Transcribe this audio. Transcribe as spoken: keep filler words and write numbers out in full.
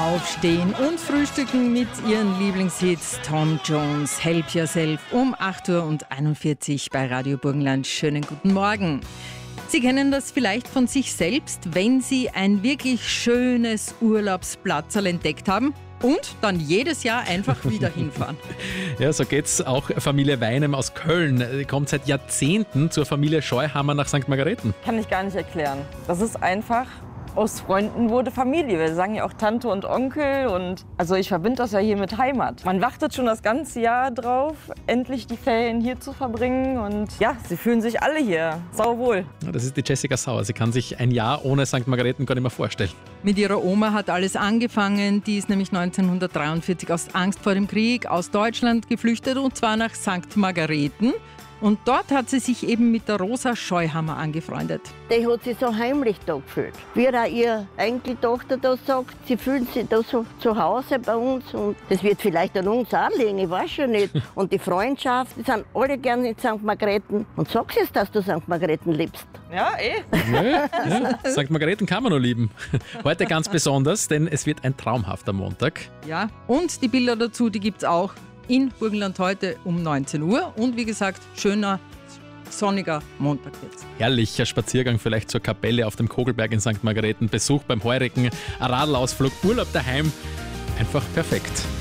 Aufstehen und frühstücken mit ihren Lieblingshits Tom Jones, Help Yourself um acht Uhr und einundvierzig bei Radio Burgenland. Schönen guten Morgen. Sie kennen das vielleicht von sich selbst, wenn Sie ein wirklich schönes Urlaubsplatzerl entdeckt haben und dann jedes Jahr einfach wieder hinfahren. Ja, so geht's auch Familie Weinem aus Köln. Die kommt seit Jahrzehnten zur Familie Scheuhammer nach Sankt Margareten. Kann ich gar nicht erklären. Das ist einfach, aus Freunden wurde Familie. Wir sagen ja auch Tante und Onkel. Und also ich verbinde das ja hier mit Heimat. Man wartet schon das ganze Jahr drauf, endlich die Ferien hier zu verbringen. Und ja, sie fühlen sich alle hier sauwohl. Ja, das ist die Jessica Sauer. Sie kann sich ein Jahr ohne Sankt Margareten gar nicht mehr vorstellen. Mit ihrer Oma hat alles angefangen. Die ist nämlich neunzehnhundertdreiundvierzig aus Angst vor dem Krieg aus Deutschland geflüchtet und zwar nach Sankt Margareten. Und dort hat sie sich eben mit der Rosa Scheuhammer angefreundet. Die hat sich so heimlich da gefühlt. Wie auch ihre Enkeltochter da sagt, sie fühlt sich da so zu Hause bei uns. Und das wird vielleicht an uns auch liegen, ich weiß schon nicht. Und die Freundschaft, die sind alle gerne in Sankt Margareten. Und sagst jetzt, dass du Sankt Margareten liebst. Ja, eh. Ja, ja. Sankt Margareten kann man nur lieben. Heute ganz besonders, denn es wird ein traumhafter Montag. Ja, und die Bilder dazu, die gibt's auch in Burgenland heute um neunzehn Uhr. Und wie gesagt, schöner, sonniger Montag jetzt. Herrlicher Spaziergang vielleicht zur Kapelle auf dem Kogelberg in Sankt Margareten, Besuch beim Heurigen, ein Radlausflug, Urlaub daheim. Einfach perfekt.